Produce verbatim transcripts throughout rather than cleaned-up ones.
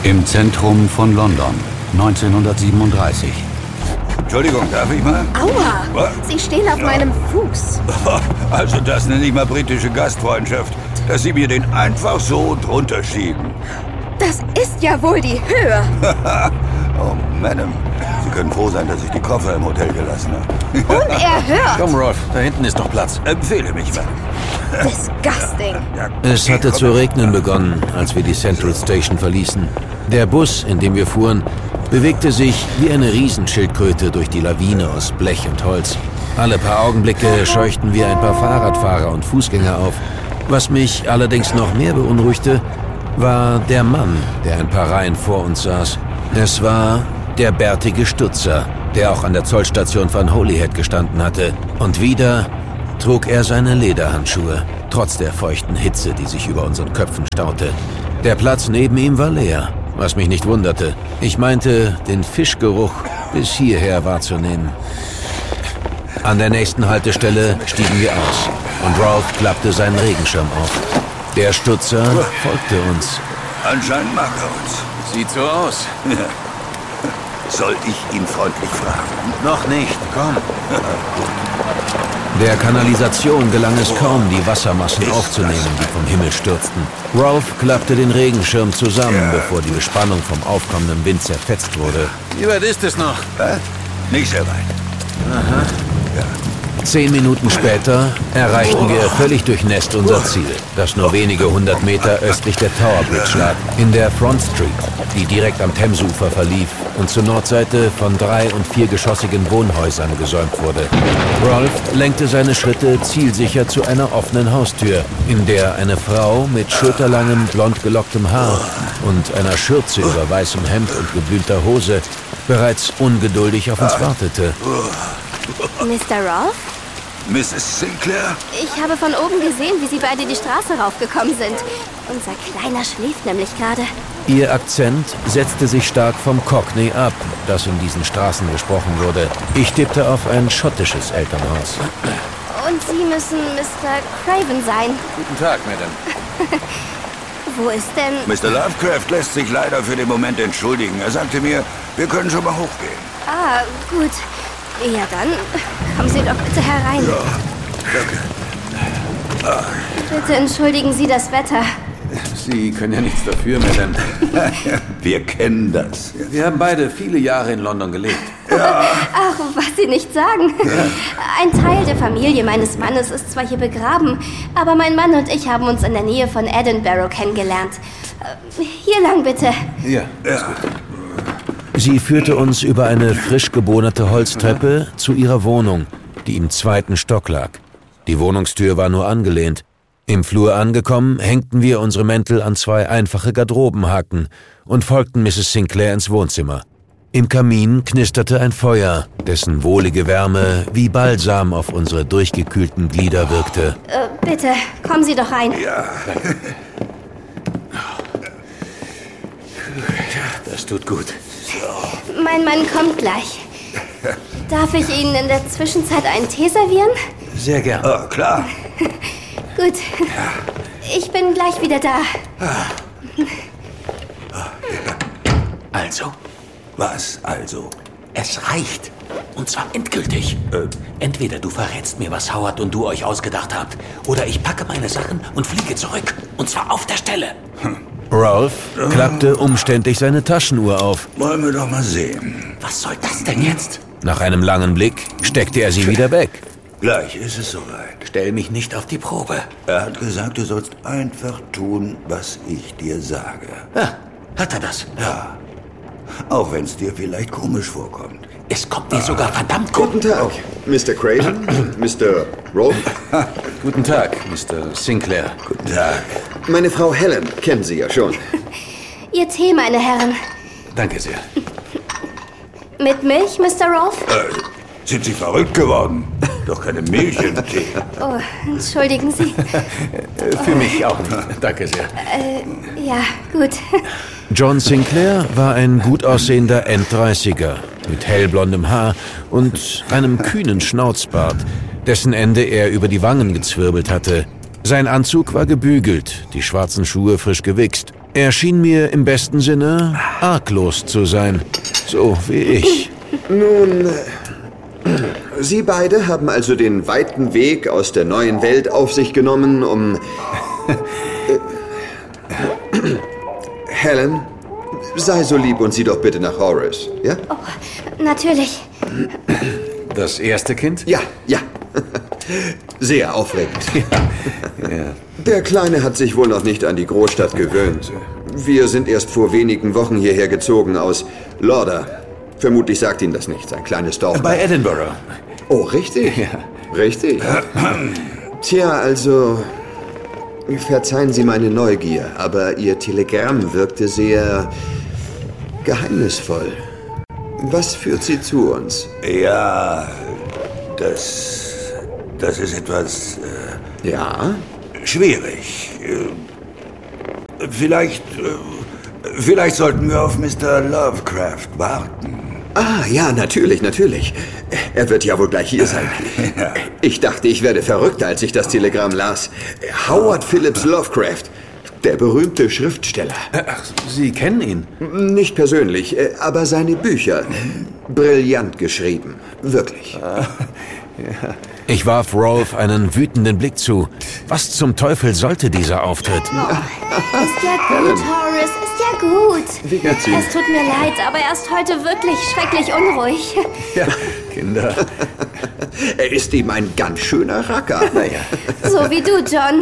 Im Zentrum von London, neunzehnhundertsiebenunddreißig. Entschuldigung, darf ich mal? Aua! Was? Sie stehen auf ja. meinem Fuß. Also das nenne ich mal britische Gastfreundschaft, dass Sie mir den einfach so drunter schieben. Das ist ja wohl die Höhe. Oh, Madame, Sie können froh sein, dass ich die Koffer im Hotel gelassen habe. Unerhört! Komm, Rolf, da hinten ist noch Platz. Empfehle mich, Madame. Disgusting. Ja, Es hatte zu regnen begonnen, als wir die Central Station verließen. Der Bus, in dem wir fuhren, bewegte sich wie eine Riesenschildkröte durch die Lawine aus Blech und Holz. Alle paar Augenblicke scheuchten wir ein paar Fahrradfahrer und Fußgänger auf. Was mich allerdings noch mehr beunruhigte, war der Mann, der ein paar Reihen vor uns saß. Es war der bärtige Stutzer, der auch an der Zollstation von Holyhead gestanden hatte. Und wieder trug er seine Lederhandschuhe, trotz der feuchten Hitze, die sich über unseren Köpfen staute. Der Platz neben ihm war leer, was mich nicht wunderte. Ich meinte, den Fischgeruch bis hierher wahrzunehmen. An der nächsten Haltestelle stiegen wir aus und Rolf klappte seinen Regenschirm auf. Der Stutzer folgte uns. Anscheinend mag er uns. Sieht so aus. Ja. Soll ich ihn freundlich fragen? Noch nicht, komm. Der Kanalisation gelang es kaum, die Wassermassen aufzunehmen, die vom Himmel stürzten. Rolf klappte den Regenschirm zusammen, ja. bevor die Bespannung vom aufkommenden Wind zerfetzt wurde. Wie weit ist es noch? Äh? Nicht sehr weit. Aha. Ja. Zehn Minuten später erreichten wir völlig durchnässt unser Ziel, das nur wenige hundert Meter östlich der Tower Bridge lag, in der Front Street, die direkt am Themsufer verlief und zur Nordseite von drei- und viergeschossigen Wohnhäusern gesäumt wurde. Rolf lenkte seine Schritte zielsicher zu einer offenen Haustür, in der eine Frau mit schulterlangem, blond gelocktem Haar und einer Schürze über weißem Hemd und geblümter Hose bereits ungeduldig auf uns wartete. Mister Rolf? Misses Sinclair? Ich habe von oben gesehen, wie Sie beide die Straße raufgekommen sind. Unser Kleiner schläft nämlich gerade. Ihr Akzent setzte sich stark vom Cockney ab, das in diesen Straßen gesprochen wurde. Ich tippte auf ein schottisches Elternhaus. Und Sie müssen Mister Craven sein. Guten Tag, Madame. Wo ist denn... Mister Lovecraft lässt sich leider für den Moment entschuldigen. Er sagte mir, wir können schon mal hochgehen. Ah, gut. Ja, dann kommen Sie doch bitte herein. Ja, danke. Ah. Bitte entschuldigen Sie das Wetter. Sie können ja nichts dafür, Madame. Wir kennen das. Wir haben beide viele Jahre in London gelebt. Ja. Ach, was Sie nicht sagen. Ja. Ein Teil der Familie meines Mannes ist zwar hier begraben, aber mein Mann und ich haben uns in der Nähe von Edinburgh kennengelernt. Hier lang, bitte. Ja, ist gut. Sie führte uns über eine frisch gebonerte Holztreppe zu ihrer Wohnung, die im zweiten Stock lag. Die Wohnungstür war nur angelehnt. Im Flur angekommen, hängten wir unsere Mäntel an zwei einfache Garderobenhaken und folgten Misses Sinclair ins Wohnzimmer. Im Kamin knisterte ein Feuer, dessen wohlige Wärme wie Balsam auf unsere durchgekühlten Glieder wirkte. Äh, bitte, kommen Sie doch rein. Ja. Das tut gut. Mein Mann kommt gleich. Darf ich Ihnen in der Zwischenzeit einen Tee servieren? Sehr gern. Oh, klar. Gut. Ich bin gleich wieder da. Also? Was also? Es reicht. Und zwar endgültig. Äh. Entweder du verrätst mir, was Howard und du euch ausgedacht habt, oder ich packe meine Sachen und fliege zurück. Und zwar auf der Stelle. Hm. Rolf klappte umständlich seine Taschenuhr auf. Wollen wir doch mal sehen. Was soll das denn jetzt? Nach einem langen Blick steckte er sie wieder weg. Gleich ist es soweit. Stell mich nicht auf die Probe. Er hat gesagt, du sollst einfach tun, was ich dir sage. Ja, hat er das? Ja. Auch wenn es dir vielleicht komisch vorkommt. Es kommt mir sogar verdammt gut. Guten Tag, Mister Craven, Mister Rolf. Guten Tag, Mister Sinclair. Guten Tag. Meine Frau Helen kennen Sie ja schon. Ihr Tee, meine Herren. Danke sehr. Mit Milch, Mister Rolf? Äh, sind Sie verrückt geworden? Doch keine Milch im Tee. Oh, entschuldigen Sie. Für mich auch nicht. Danke sehr. Äh, ja, gut. John Sinclair war ein gut aussehender Enddreißiger mit hellblondem Haar und einem kühnen Schnauzbart, dessen Ende er über die Wangen gezwirbelt hatte. Sein Anzug war gebügelt, die schwarzen Schuhe frisch gewichst. Er schien mir im besten Sinne arglos zu sein, so wie ich. Nun, Sie beide haben also den weiten Weg aus der neuen Welt auf sich genommen, um... Helen, sei so lieb und sieh doch bitte nach Horace, ja? Oh, natürlich. Das erste Kind? Ja, ja. Sehr aufregend. Ja, ja. Der Kleine hat sich wohl noch nicht an die Großstadt gewöhnt. Wir sind erst vor wenigen Wochen hierher gezogen aus Lauder. Vermutlich sagt Ihnen das nichts, ein kleines Dorf. Bei Edinburgh. Oh, richtig? Ja. Richtig. Tja, also... Verzeihen Sie meine Neugier, aber Ihr Telegramm wirkte sehr... geheimnisvoll. Was führt Sie zu uns? Ja, das... das ist etwas... Äh, Ja? schwierig. Äh, vielleicht... Äh, vielleicht sollten wir auf Mister Lovecraft warten. Ah, ja, natürlich, natürlich. Er wird ja wohl gleich hier sein. Ja. Ich dachte, ich werde verrückt, als ich das Telegramm las. Howard Phillips Lovecraft, der berühmte Schriftsteller. Ach, Sie kennen ihn? Nicht persönlich, aber seine Bücher. Brillant geschrieben. Wirklich. Ich warf Rolf einen wütenden Blick zu. Was zum Teufel sollte dieser Auftritt? Oh, ist ja gut, Horace, ist ja gut. Wie geht's Ihnen? Es tut mir leid, aber er ist heute wirklich schrecklich unruhig. Ja, Kinder. Er ist ihm ein ganz schöner Racker. Naja. So wie du, John.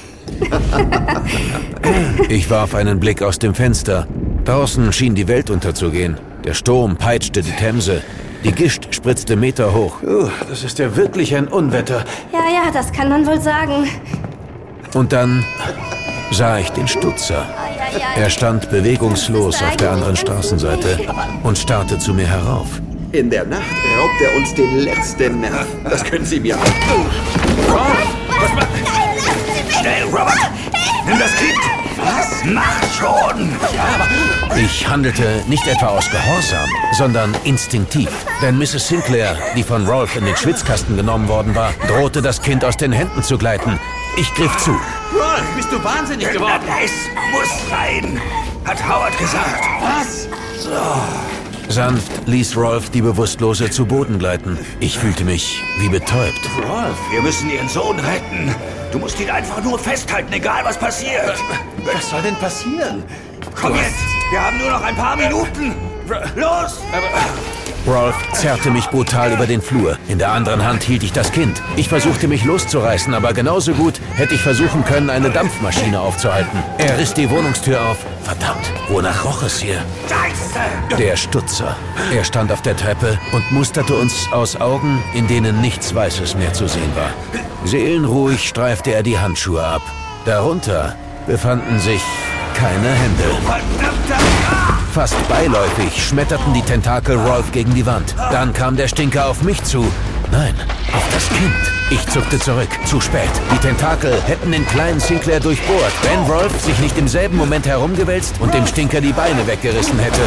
Ich warf einen Blick aus dem Fenster. Draußen schien die Welt unterzugehen. Der Sturm peitschte die Themse. Die Gischt spritzte Meter hoch. Uh, das ist ja wirklich ein Unwetter. Ja, ja, das kann man wohl sagen. Und dann sah ich den Stutzer. Er stand bewegungslos auf der anderen Straßenseite und starrte zu mir herauf. In der Nacht raubt er uns den letzten Nerv. Das können Sie mir auch. Schnell, Robert! Nimm das Kind! Was? Mach schon! Ich handelte nicht etwa aus Gehorsam, sondern instinktiv. Denn Misses Sinclair, die von Rolf in den Schwitzkasten genommen worden war, drohte das Kind aus den Händen zu gleiten. Ich griff zu. Rolf, bist du wahnsinnig geworden? Es muss rein! Hat Howard gesagt. Was? Sanft ließ Rolf die Bewusstlose zu Boden gleiten. Ich fühlte mich wie betäubt. Rolf, wir müssen Ihren Sohn retten. Du musst ihn einfach nur festhalten, egal was passiert. Was soll denn passieren? Komm jetzt, wir haben nur noch ein paar Minuten. Los! Rolf zerrte mich brutal über den Flur. In der anderen Hand hielt ich das Kind. Ich versuchte mich loszureißen, aber genauso gut hätte ich versuchen können, eine Dampfmaschine aufzuhalten. Er riss die Wohnungstür auf. Verdammt, wonach roch es hier? Scheiße! Der Stutzer. Er stand auf der Treppe und musterte uns aus Augen, in denen nichts Weißes mehr zu sehen war. Seelenruhig streifte er die Handschuhe ab. Darunter befanden sich keine Hände. Verdammter... Fast beiläufig schmetterten die Tentakel Rolf gegen die Wand. Dann kam der Stinker auf mich zu. Nein, auf das Kind. Ich zuckte zurück. Zu spät. Die Tentakel hätten den kleinen Sinclair durchbohrt, wenn Rolf sich nicht im selben Moment herumgewälzt und dem Stinker die Beine weggerissen hätte.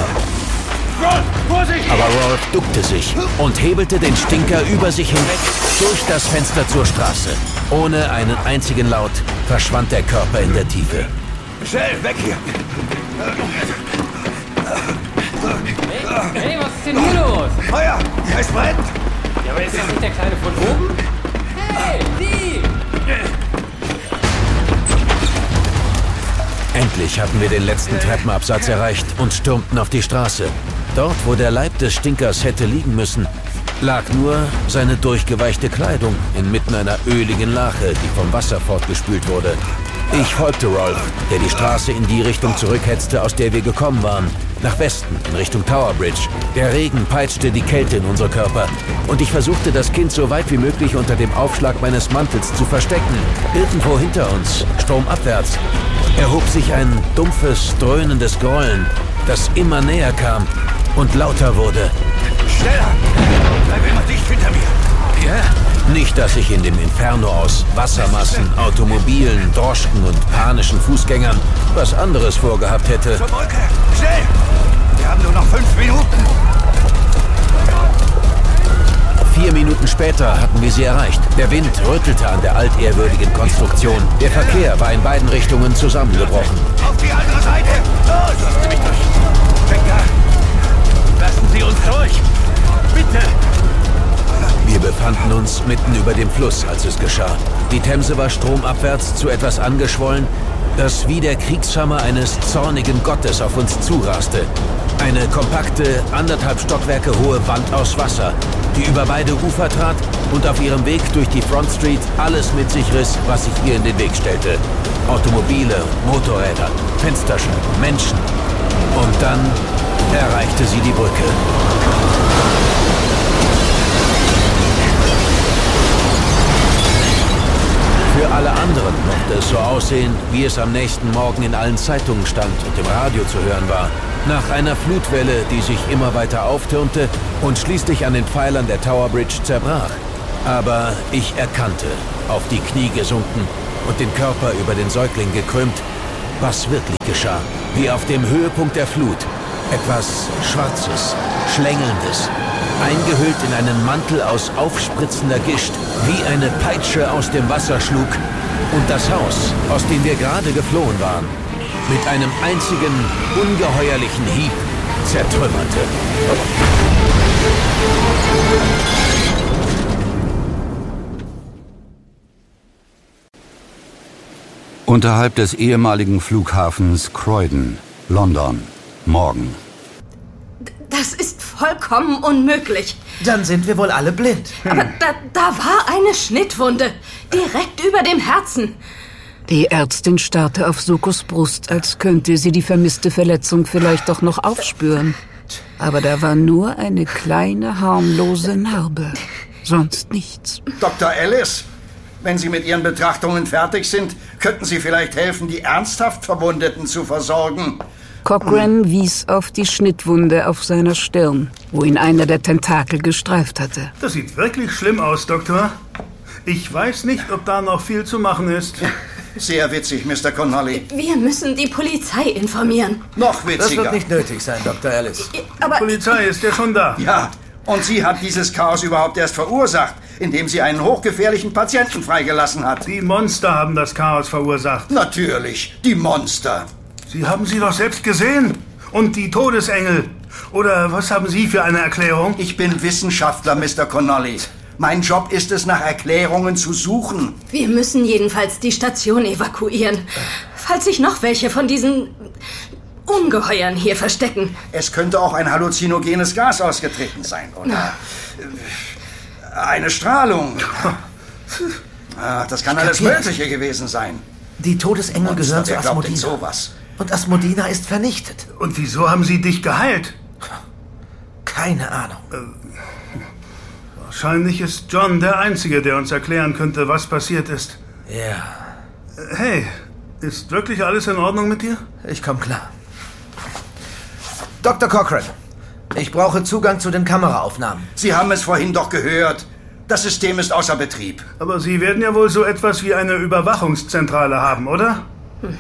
Aber Rolf duckte sich und hebelte den Stinker über sich hinweg durch das Fenster zur Straße. Ohne einen einzigen Laut verschwand der Körper in der Tiefe. Schnell, weg hier! Hey, was ist denn hier los? Feuer! Es brennt! Ja, aber ist das nicht der Kleine von oben? Hey, die! Endlich hatten wir den letzten Treppenabsatz erreicht und stürmten auf die Straße. Dort, wo der Leib des Stinkers hätte liegen müssen, lag nur seine durchgeweichte Kleidung inmitten einer öligen Lache, die vom Wasser fortgespült wurde. Ich folgte Rolf, der die Straße in die Richtung zurückhetzte, aus der wir gekommen waren. Nach Westen, in Richtung Tower Bridge. Der Regen peitschte die Kälte in unsere Körper. Und ich versuchte, das Kind so weit wie möglich unter dem Aufschlag meines Mantels zu verstecken. Irgendwo hinter uns, stromabwärts, erhob sich ein dumpfes, dröhnendes Grollen, das immer näher kam und lauter wurde. Schneller! Bleib immer dicht hinter mir! Ja? Nicht, dass ich in dem Inferno aus Wassermassen, Automobilen, Droschken und panischen Fußgängern was anderes vorgehabt hätte. Zur Brücke! Schnell! Wir haben nur noch fünf Minuten! Vier Minuten später hatten wir sie erreicht. Der Wind rüttelte an der altehrwürdigen Konstruktion. Der Verkehr war in beiden Richtungen zusammengebrochen. Auf die andere Seite! Los! Lassen Sie mich durch! Checker! Lassen Sie uns durch! Bitte! Wir befanden uns mitten über dem Fluss, als es geschah. Die Themse war stromabwärts zu etwas angeschwollen, das wie der Kriegshammer eines zornigen Gottes auf uns zuraste. Eine kompakte, anderthalb Stockwerke hohe Wand aus Wasser, die über beide Ufer trat und auf ihrem Weg durch die Front Street alles mit sich riss, was sich ihr in den Weg stellte. Automobile, Motorräder, Fensterscheiben, Menschen. Und dann erreichte sie die Brücke. Für alle anderen mochte es so aussehen, wie es am nächsten Morgen in allen Zeitungen stand und im Radio zu hören war. Nach einer Flutwelle, die sich immer weiter auftürmte und schließlich an den Pfeilern der Tower Bridge zerbrach. Aber ich erkannte, auf die Knie gesunken und den Körper über den Säugling gekrümmt, was wirklich geschah. Wie auf dem Höhepunkt der Flut. Etwas Schwarzes, Schlängelndes, eingehüllt in einen Mantel aus aufspritzender Gischt, wie eine Peitsche aus dem Wasser schlug und das Haus, aus dem wir gerade geflohen waren, mit einem einzigen, ungeheuerlichen Hieb zertrümmerte. Unterhalb des ehemaligen Flughafens Croydon, London, morgen. Das ist vollkommen unmöglich. Dann sind wir wohl alle blind. Aber da, da war eine Schnittwunde, direkt über dem Herzen. Die Ärztin starrte auf Sukos Brust, als könnte sie die vermisste Verletzung vielleicht doch noch aufspüren. Aber da war nur eine kleine, harmlose Narbe. Sonst nichts. Doktor Ellis, wenn Sie mit Ihren Betrachtungen fertig sind, könnten Sie vielleicht helfen, die ernsthaft Verwundeten zu versorgen. Cochran wies auf die Schnittwunde auf seiner Stirn, wo ihn einer der Tentakel gestreift hatte. Das sieht wirklich schlimm aus, Doktor. Ich weiß nicht, ob da noch viel zu machen ist. Sehr witzig, Mister Connolly. Wir müssen die Polizei informieren. Noch witziger. Das wird nicht nötig sein, Doktor Ellis. Aber die Polizei ist ja schon da. Ja, und sie hat dieses Chaos überhaupt erst verursacht, indem sie einen hochgefährlichen Patienten freigelassen hat. Die Monster haben das Chaos verursacht. Natürlich, die Monster. Sie haben sie doch selbst gesehen. Und die Todesengel. Oder was haben Sie für eine Erklärung? Ich bin Wissenschaftler, Mister Connolly. Mein Job ist es, nach Erklärungen zu suchen. Wir müssen jedenfalls die Station evakuieren. Falls sich noch welche von diesen Ungeheuern hier verstecken. Es könnte auch ein halluzinogenes Gas ausgetreten sein, oder? Eine Strahlung. Ach, das kann alles Mögliche gewesen sein. Die Todesengel gehören zu Asmodina. Asmodina. Und Asmodina ist vernichtet. Und wieso haben sie dich geheilt? Keine Ahnung. Äh, wahrscheinlich ist John der Einzige, der uns erklären könnte, was passiert ist. Ja. Hey, ist wirklich alles in Ordnung mit dir? Ich komm klar. Doktor Cochran, ich brauche Zugang zu den Kameraaufnahmen. Sie haben es vorhin doch gehört. Das System ist außer Betrieb. Aber Sie werden ja wohl so etwas wie eine Überwachungszentrale haben, oder? Hm.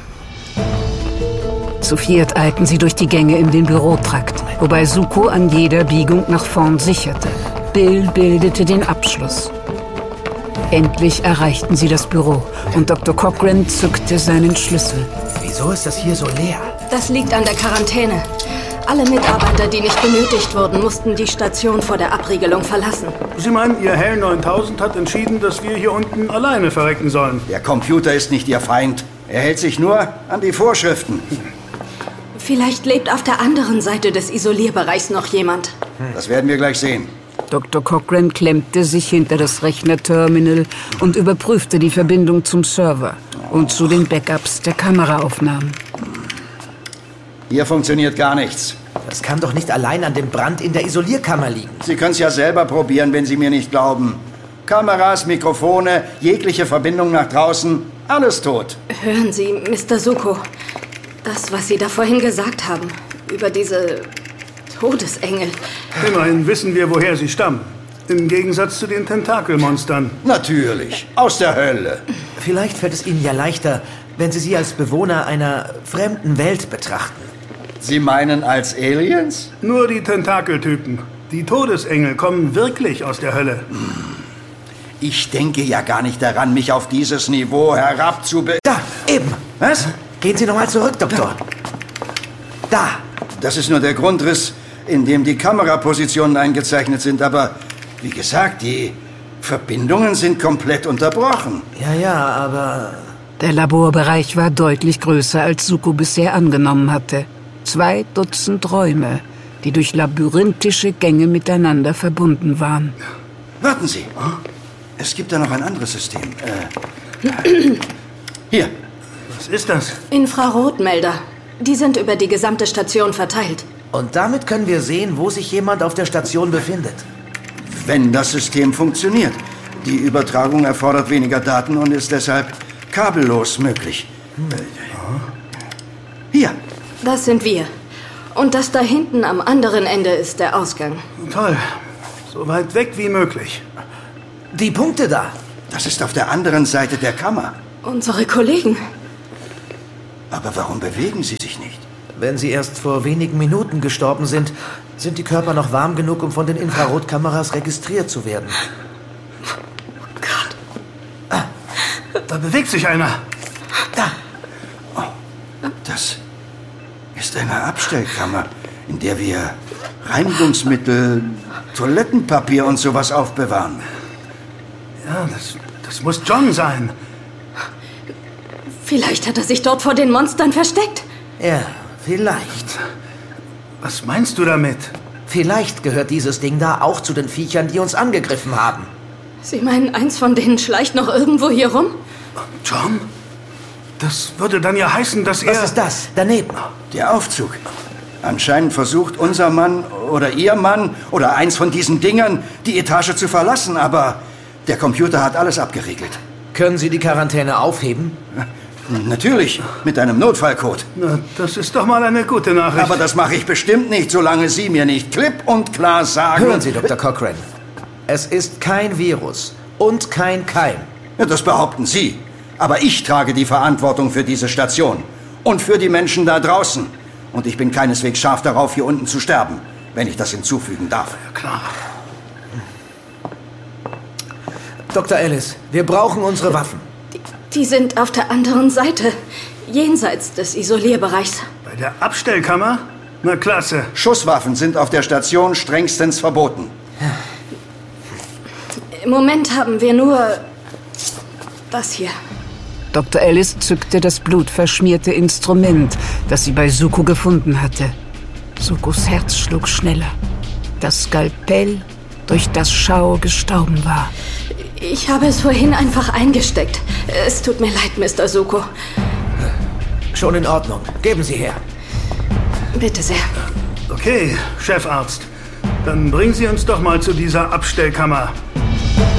Zu viert eilten sie durch die Gänge in den Bürotrakt, wobei Suko an jeder Biegung nach vorn sicherte. Bill bildete den Abschluss. Endlich erreichten sie das Büro und Doktor Cochran zückte seinen Schlüssel. Wieso ist das hier so leer? Das liegt an der Quarantäne. Alle Mitarbeiter, die nicht benötigt wurden, mussten die Station vor der Abriegelung verlassen. Sie meinen, Ihr Hell neuntausend hat entschieden, dass wir hier unten alleine verrecken sollen? Der Computer ist nicht Ihr Feind. Er hält sich nur an die Vorschriften. Vielleicht lebt auf der anderen Seite des Isolierbereichs noch jemand. Das werden wir gleich sehen. Doktor Cochran klemmte sich hinter das Rechnerterminal und überprüfte die Verbindung zum Server und zu den Backups der Kameraaufnahmen. Hier funktioniert gar nichts. Das kann doch nicht allein an dem Brand in der Isolierkammer liegen. Sie können es ja selber probieren, wenn Sie mir nicht glauben. Kameras, Mikrofone, jegliche Verbindung nach draußen, alles tot. Hören Sie, Mister Suko, das, was Sie da vorhin gesagt haben, über diese Todesengel. Immerhin wissen wir, woher sie stammen. Im Gegensatz zu den Tentakelmonstern. Natürlich, aus der Hölle. Vielleicht fällt es Ihnen ja leichter, wenn Sie sie als Bewohner einer fremden Welt betrachten. Sie meinen als Aliens? Nur die Tentakeltypen. Die Todesengel kommen wirklich aus der Hölle. Ich denke ja gar nicht daran, mich auf dieses Niveau herabzube... Da, eben. Was? Gehen Sie nochmal zurück, Doktor. Da. Das ist nur der Grundriss, in dem die Kamerapositionen eingezeichnet sind, aber wie gesagt, die Verbindungen sind komplett unterbrochen. Ja, ja, aber... Der Laborbereich war deutlich größer, als Suko bisher angenommen hatte. Zwei Dutzend Räume, die durch labyrinthische Gänge miteinander verbunden waren. Warten Sie. Es gibt da noch ein anderes System. Äh, hier. Was ist das? Infrarotmelder. Die sind über die gesamte Station verteilt. Und damit können wir sehen, wo sich jemand auf der Station befindet. Wenn das System funktioniert. Die Übertragung erfordert weniger Daten und ist deshalb kabellos möglich. Hier. Das sind wir. Und das da hinten am anderen Ende ist der Ausgang. Toll. So weit weg wie möglich. Die Punkte da. Das ist auf der anderen Seite der Kammer. Unsere Kollegen. Aber warum bewegen sie sich nicht? Wenn sie erst vor wenigen Minuten gestorben sind, sind die Körper noch warm genug, um von den Infrarotkameras registriert zu werden. Oh Gott. Ah, da bewegt sich einer. Da. Oh, das ist eine Abstellkammer, in der wir Reinigungsmittel, Toilettenpapier und sowas aufbewahren. Ja, das, das muss John sein. Vielleicht hat er sich dort vor den Monstern versteckt. Ja, vielleicht. Was meinst du damit? Vielleicht gehört dieses Ding da auch zu den Viechern, die uns angegriffen haben. Sie meinen, eins von denen schleicht noch irgendwo hier rum? John? Das würde dann ja heißen, dass er... Was ist das? Daneben. Der Aufzug. Anscheinend versucht unser Mann oder Ihr Mann oder eins von diesen Dingern, die Etage zu verlassen, aber der Computer hat alles abgeriegelt. Können Sie die Quarantäne aufheben? Natürlich, mit einem Notfallcode. Na, das ist doch mal eine gute Nachricht. Aber das mache ich bestimmt nicht, solange Sie mir nicht klipp und klar sagen... Hören Sie, Doktor Cochrane. Es ist kein Virus und kein Keim. Ja, das behaupten Sie. Aber ich trage die Verantwortung für diese Station und für die Menschen da draußen. Und ich bin keineswegs scharf darauf, hier unten zu sterben, wenn ich das hinzufügen darf. Ja, klar. Doktor Ellis, wir brauchen unsere Waffen. Die, die sind auf der anderen Seite, jenseits des Isolierbereichs. Bei der Abstellkammer? Na klasse. Schusswaffen sind auf der Station strengstens verboten. Im Moment haben wir nur das hier. Doktor Ellis zückte das blutverschmierte Instrument, das sie bei Suko gefunden hatte. Sukos Herz schlug schneller. Das Skalpell, durch das Shao gestorben war. Ich habe es vorhin einfach eingesteckt. Es tut mir leid, Mister Suko. Schon in Ordnung. Geben Sie her. Bitte sehr. Okay, Chefarzt. Dann bringen Sie uns doch mal zu dieser Abstellkammer.